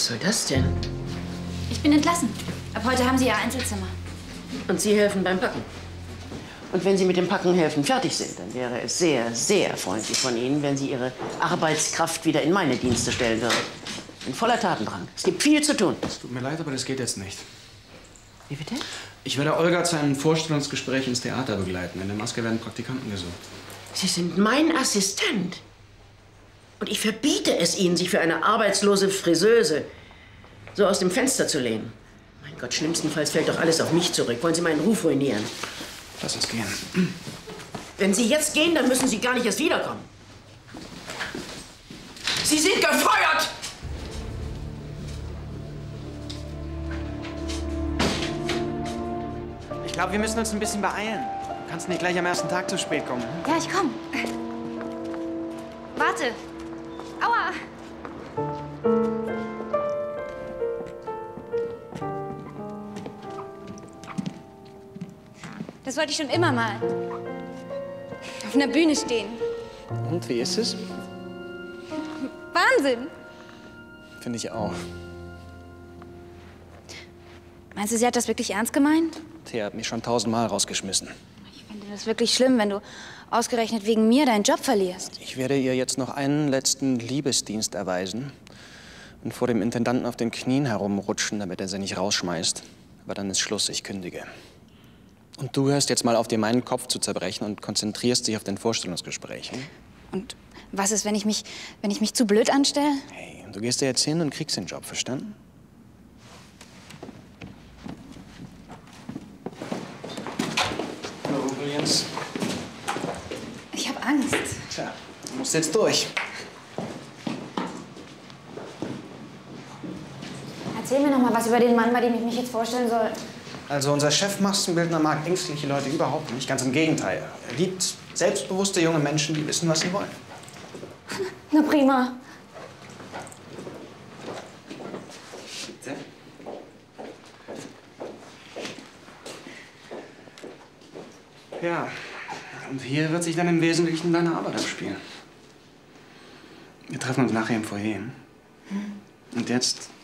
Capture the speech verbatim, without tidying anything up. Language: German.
Was soll das denn? Ich bin entlassen. Ab heute haben Sie Ihr Einzelzimmer. Und Sie helfen beim Packen. Und wenn Sie mit dem Packen helfen fertig sind, dann wäre es sehr, sehr freundlich von Ihnen, wenn Sie Ihre Arbeitskraft wieder in meine Dienste stellen würden. In voller Tatendrang. Es gibt viel zu tun. Es tut mir leid, aber das geht jetzt nicht. Wie bitte? Ich werde Olga zu einem Vorstellungsgespräch ins Theater begleiten. In der Maske werden Praktikanten gesucht. Sie sind mein Assistent. Und ich verbiete es Ihnen, sich für eine arbeitslose Friseuse so aus dem Fenster zu lehnen. Mein Gott, schlimmstenfalls fällt doch alles auf mich zurück. Wollen Sie meinen Ruf ruinieren? Lass uns gehen. Wenn Sie jetzt gehen, dann müssen Sie gar nicht erst wiederkommen. Sie sind gefeuert! Ich glaube, wir müssen uns ein bisschen beeilen. Du kannst nicht gleich am ersten Tag zu spät kommen. Ja, ich komm. Warte. Aua. Das wollte ich schon immer mal. Auf einer Bühne stehen. Und, wie ist es? Wahnsinn. Finde ich auch. Meinst du, sie hat das wirklich ernst gemeint? Thea hat mich schon tausendmal rausgeschmissen. Ich finde das wirklich schlimm, wenn du ausgerechnet wegen mir deinen Job verlierst. Ich werde ihr jetzt noch einen letzten Liebesdienst erweisen und vor dem Intendanten auf den Knien herumrutschen, damit er sie nicht rausschmeißt. Aber dann ist Schluss, ich kündige. Und du hörst jetzt mal auf, dir meinen Kopf zu zerbrechen und konzentrierst dich auf den Vorstellungsgespräch. Hm? Und was ist, wenn ich mich, wenn ich mich zu blöd anstelle? Hey, du gehst da jetzt hin und kriegst den Job, verstanden? Hallo, Jens. Ich habe Angst. Tja, du musst jetzt durch. Erzähl mir noch mal was über den Mann, bei dem ich mich jetzt vorstellen soll. Also unser Chefmaskenbildner mag ängstliche Leute überhaupt nicht. Ganz im Gegenteil. Er liebt selbstbewusste junge Menschen, die wissen, was sie wollen. Na prima. Bitte? Ja, und hier wird sich dann im Wesentlichen deine Arbeit abspielen. Wir treffen uns nachher im Foyer. Hm? Und jetzt